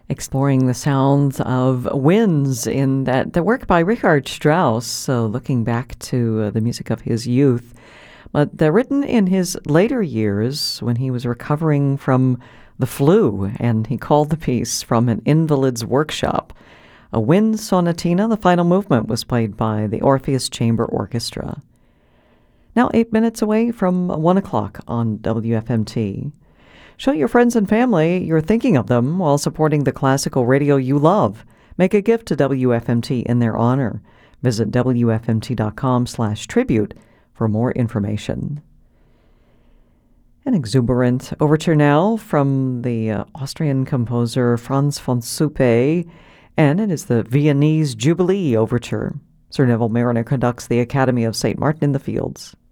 exploring the sounds of winds in the work by Richard Strauss, so looking back to the music of his youth. But they're written in his later years when he was recovering from the flu, and he called the piece From an Invalid's Workshop. A wind sonatina, the final movement was played by the Orpheus Chamber Orchestra. Now 8 minutes away from 1 o'clock on WFMT. Show your friends and family you're thinking of them while supporting the classical radio you love. Make a gift to WFMT in their honor. Visit WFMT.com/tribute for more information. An exuberant overture now from the Austrian composer Franz von Suppe, and it is the Viennese Jubilee Overture. Sir Neville Mariner conducts the Academy of St. Martin in the Fields.